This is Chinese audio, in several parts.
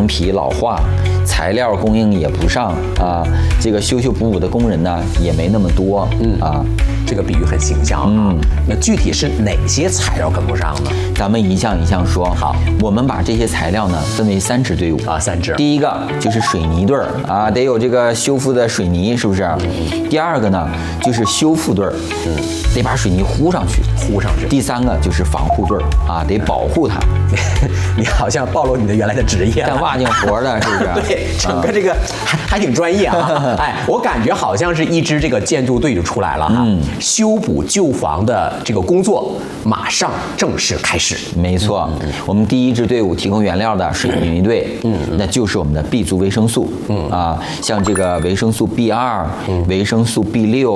陈皮老化，材料供应也不上啊，这个修修补补的工人呢也没那么多， 这个比喻很形象啊。那具体是哪些材料跟不上呢？ 咱们一项一项说。 好， 我们把这些材料呢分为3支队伍啊，3支。 第一个就是水泥队啊，得有这个修复的水泥，是不是？第二个呢就是修复队，得把水泥糊上去。第3个就是防护队啊，得保护它。 你好像暴露你的原来的职业， 干瓦匠活的，是不是？ 对，整个这个还挺专业啊。哎，我感觉好像是一支这个建筑队就出来了哈。修补旧房的这个工作马上正式开始。 没错，我们第1支队伍提供原料的水泥队，那就是我们的 B 族维生素，像这个维生素 B2、维生素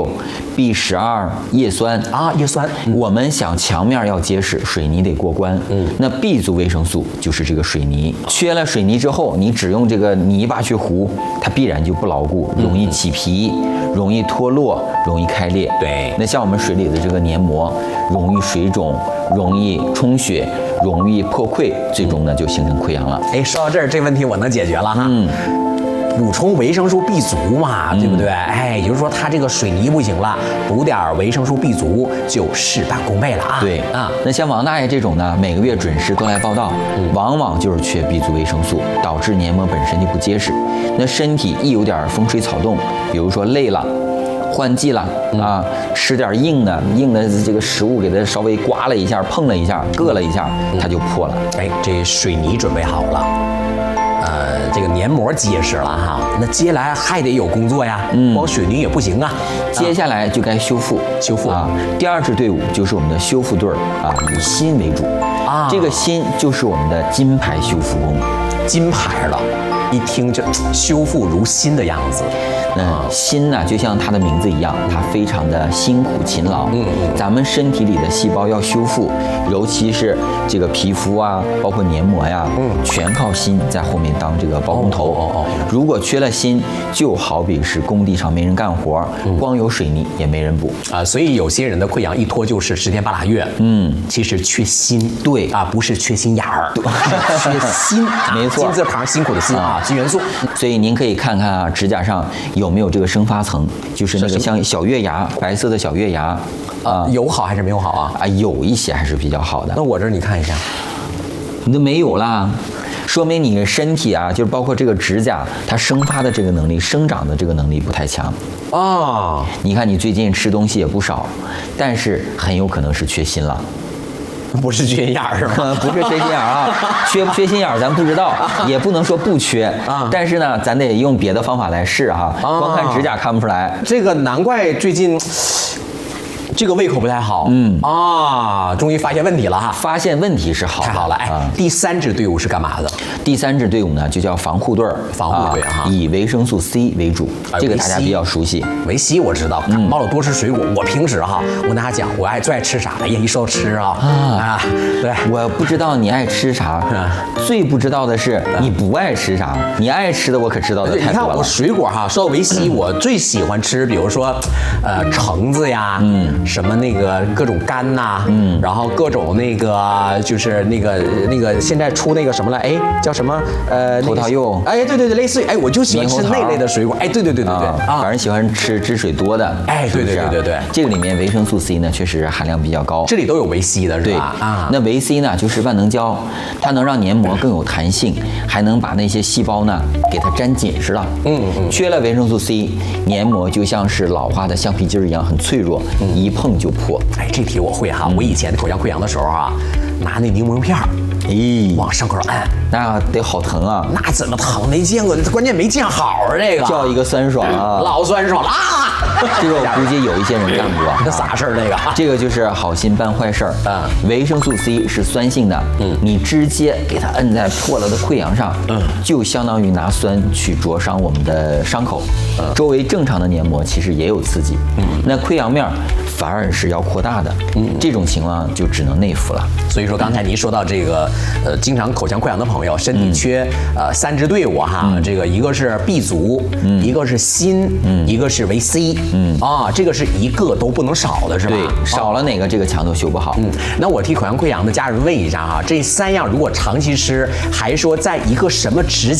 B6、B12、叶酸啊，叶酸。 我们想墙面要结实，水泥得过关，那 B 族维生素就是这个水泥，缺了水泥之后，你只用这个泥巴去糊，它必然就不牢固，容易起皮，容易脱落，容易开裂。 对， 那像我们水里的这个黏膜，容易水肿，容易充血，容易破溃，最终呢就形成溃疡了。 哎，说到这儿，这问题我能解决了哈。补充维生素 B 族嘛，对不对？哎，也就是说它这个水泥不行了，补点维生素 B 族就事半功倍了啊。 对啊，那像王大爷这种呢，每个月准时都来报道，往往就是缺 B 族维生素，导致黏膜本身就不结实。那身体一有点风吹草动，比如说累了。换季了啊，吃点硬的这个食物，给它稍微刮了一下、碰了一下、硌了一下，它就破了。 哎，这水泥准备好了，这个黏膜结实了哈，那接下来还得有工作呀，光水泥也不行啊。 接下来就该修复啊。第2支队伍就是我们的修复队啊，以锌为主啊。这个锌就是我们的金牌修复工， 金牌了。一听就修复如新的样子。 锌呢，就像它的名字一样，它非常的辛苦勤劳。咱们身体里的细胞要修复，尤其是这个皮肤啊，包括黏膜呀，全靠锌在后面当这个包工头。如果缺了锌，就好比是工地上没人干活，光有水泥也没人补啊。所以有些人的溃疡一拖就是10天8拉月。其实缺锌。 对啊，不是缺心眼儿，缺锌。 没错， 金字旁辛苦的辛啊，锌元素。 所以您可以看看啊，指甲上有没有这个生发层，就是那个像小月牙，白色的小月牙啊，有好还是没有好啊？ 啊，有一些还是比较好的。 那我这儿你看一下， 你都没有啦，说明你身体啊，就是包括这个指甲，它生发的这个能力、生长的这个能力不太强啊。 你看你最近吃东西也不少，但是很有可能是缺锌了。 不是缺心眼儿是吗？ 不是缺心眼儿啊，缺不缺心眼儿咱不知道，也不能说不缺啊。但是呢，咱得用别的方法来试哈，光看指甲看不出来。 这个难怪最近这个胃口不太好。终于发现问题了哈。 发现问题是好的， 太好了。哎，第3支队伍是干嘛的？ 第3支队伍呢，就叫防护队。 防护队哈， 以维生素 C 为主，这个大家比较熟悉。 维 C 我知道，感冒了多吃水果。我平时哈，我跟大家讲，我最爱吃啥？哎呀，一说到吃啊，对， 我不知道你爱吃啥，最不知道的是你不爱吃啥。你爱吃的我可知道的太多了。 你看我水果哈，说到维 C，我最喜欢吃，比如说橙子呀，什么那个各种柑呐，然后各种那个就是那个现在出那个什么了，哎，叫什么葡萄柚， 哎，对，类似于哎，我就喜欢吃那类的水果，哎，对啊， 反正喜欢吃汁水多的， 哎，对， 这个里面维生素 C 呢，确实含量比较高， 这里都有维 C 的是吧？啊， 那维 C 呢，就是万能胶，它能让黏膜更有弹性，还能把那些细胞呢给它粘紧实了。缺了维生素 C， 黏膜就像是老化的橡皮筋一样，很脆弱，一碰就破。 哎，这题我会哈，我以前口腔溃疡的时候啊，拿那柠檬片儿。往伤口上按， 那得好疼啊！ 那怎么疼？没见过，关键没见好啊！这个叫一个酸爽啊， 老酸爽了啊！ 这个我估计有一些人干过。 这啥事儿？这个这个就是好心办坏事儿。维生素 C 是酸性的，你直接给它摁在破了的溃疡上，就相当于拿酸去灼伤我们的伤口。周围正常的黏膜其实也有刺激，那溃疡面反而是要扩大的。这种情况就只能内服了。 所以说刚才您说到这个。经常口腔溃疡的朋友，身体缺3支队伍哈，这个一个是 B 族，一个是锌，一个是维 C，这个是一个都不能少的，是吧？ 对，少了哪个这个墙都修不好。 那我替口腔溃疡的家人问一下哈，这3样如果长期吃，还说在一个什么指